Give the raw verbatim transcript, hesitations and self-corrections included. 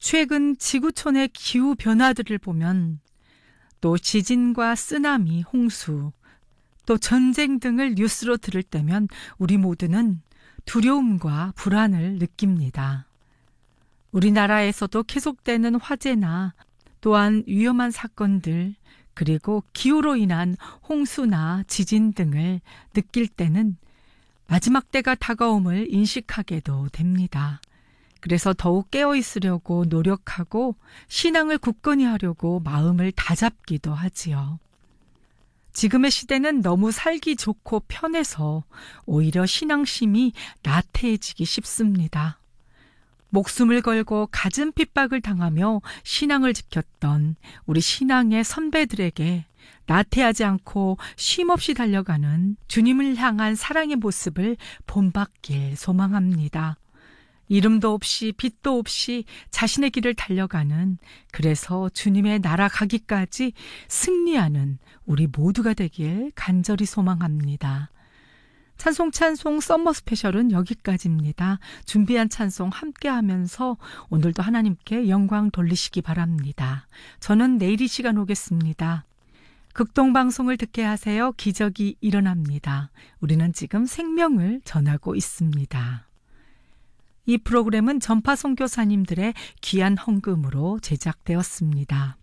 최근 지구촌의 기후 변화들을 보면 또 지진과 쓰나미, 홍수, 또 전쟁 등을 뉴스로 들을 때면 우리 모두는 두려움과 불안을 느낍니다. 우리나라에서도 계속되는 화재나 또한 위험한 사건들, 그리고 기후로 인한 홍수나 지진 등을 느낄 때는 마지막 때가 다가옴을 인식하게도 됩니다. 그래서 더욱 깨어있으려고 노력하고 신앙을 굳건히 하려고 마음을 다잡기도 하지요. 지금의 시대는 너무 살기 좋고 편해서 오히려 신앙심이 나태해지기 쉽습니다. 목숨을 걸고 갖은 핍박을 당하며 신앙을 지켰던 우리 신앙의 선배들에게 나태하지 않고 쉼없이 달려가는 주님을 향한 사랑의 모습을 본받길 소망합니다. 이름도 없이 빛도 없이 자신의 길을 달려가는, 그래서 주님의 나라 가기까지 승리하는 우리 모두가 되길 간절히 소망합니다. 찬송 찬송 썸머 스페셜은 여기까지입니다. 준비한 찬송 함께 하면서 오늘도 하나님께 영광 돌리시기 바랍니다. 저는 내일 이 시간 오겠습니다. 극동방송을 듣게 하세요. 기적이 일어납니다. 우리는 지금 생명을 전하고 있습니다. 이 프로그램은 전파 선교사님들의 귀한 헌금으로 제작되었습니다.